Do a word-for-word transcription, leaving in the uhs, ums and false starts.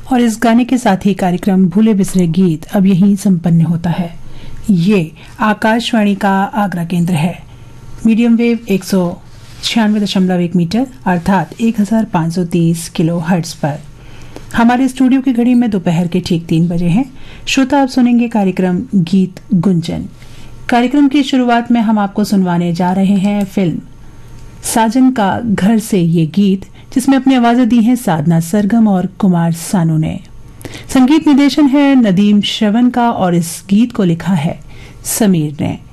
और इस गाने के साथ ही कार्यक्रम भूले बिसरे गीत अब यहीं संपन्न होता है। ये आकाशवाणी का आगरा केंद्र है। मीडियम वेव एक सौ छियानवे दशमलव एक मीटर अर्थात एक हजार पाँच सौ तीस किलो हर्ट्ज पर। हमारे स्टूडियो की घड़ी में दोपहर के ठीक तीन बजे हैं। श्रोता आप सुनेंगे कार्यक्रम गीत गुंजन। कार्यक्रम की शुरुआत में हम आपको सुनवाने जा रहे हैं फिल्म साजन का घर से ये गीत, जिसमें अपनी आवाजें दी हैं साधना सरगम और कुमार सानू ने। संगीत निर्देशन है नदीम श्रवण का और इस गीत को लिखा है समीर ने।